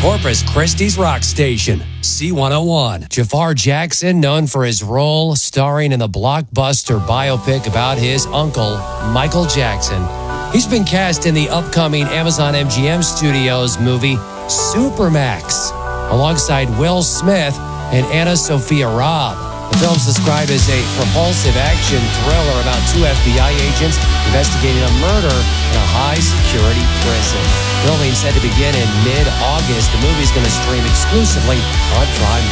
Corpus Christi's rock station, C101. Jafar Jackson, known for his role starring in the blockbuster biopic about his uncle, Michael Jackson. He's been cast in the upcoming Amazon MGM Studios movie, Supermax, alongside Will Smith and Anna Sophia Robb. The film's described as a propulsive action thriller about two FBI agents investigating a murder in a high-security prison. Filming set to begin in mid-August. The movie's going to stream exclusively on Prime